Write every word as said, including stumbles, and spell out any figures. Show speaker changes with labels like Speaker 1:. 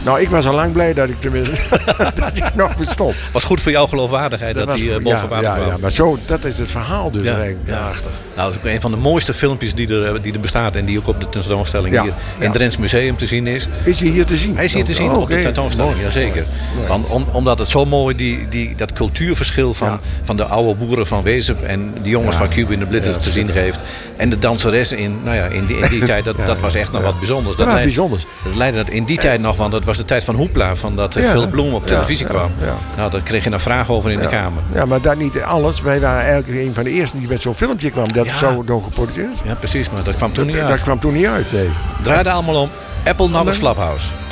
Speaker 1: Nou, ik was al lang blij dat ik tenminste dat ik nog bestond.
Speaker 2: Was goed voor jouw geloofwaardigheid dat, dat die uh, boven
Speaker 1: ja,
Speaker 2: water
Speaker 1: ja,
Speaker 2: kwam.
Speaker 1: Ja, maar zo, dat is het verhaal dus
Speaker 2: ja,
Speaker 1: eigenlijk
Speaker 2: ja.
Speaker 1: daarachter.
Speaker 2: Nou, dat is ook een van de mooiste filmpjes die er, die er bestaat en die ook op de tentoonstelling
Speaker 1: Ja,
Speaker 2: hier in
Speaker 1: ja.
Speaker 2: het Drents Museum te zien is.
Speaker 1: Is hij hier te zien?
Speaker 2: Hij is hier te zien
Speaker 1: oh,
Speaker 2: op
Speaker 1: okay.
Speaker 2: de tentoonstelling,
Speaker 1: Mooi.
Speaker 2: jazeker.
Speaker 1: Mooi.
Speaker 2: Want om, omdat het zo mooi, die, die, dat cultuurverschil van,
Speaker 1: Ja.
Speaker 2: van de oude boeren van Wezep en de jongens
Speaker 1: Ja.
Speaker 2: van Cuba in de Blitzers
Speaker 1: Ja,
Speaker 2: te zien geeft. En de danseressen in, nou ja, in die, in die tijd, dat,
Speaker 1: Ja,
Speaker 2: dat was echt nog
Speaker 1: ja.
Speaker 2: wat bijzonders.
Speaker 1: Dat was
Speaker 2: leid-
Speaker 1: bijzonders.
Speaker 2: Dat leidde dat in die tijd nog, want dat was de tijd van Hoepla, van dat
Speaker 1: Ja.
Speaker 2: Phil Bloem op televisie
Speaker 1: Ja,
Speaker 2: kwam.
Speaker 1: ja, ja.
Speaker 2: Nou, daar kreeg je een vraag over in
Speaker 1: Ja.
Speaker 2: de Kamer.
Speaker 1: Ja, maar dat niet alles. Wij waren eigenlijk een van de eerste die met zo'n filmpje kwam. Dat
Speaker 2: Ja.
Speaker 1: zo door geproduceerd.
Speaker 2: Ja, precies, maar dat kwam toen
Speaker 1: Dat,
Speaker 2: niet
Speaker 1: dat
Speaker 2: uit.
Speaker 1: kwam toen niet uit, nee.
Speaker 2: Draaide allemaal om Apple Numbers Flophouse.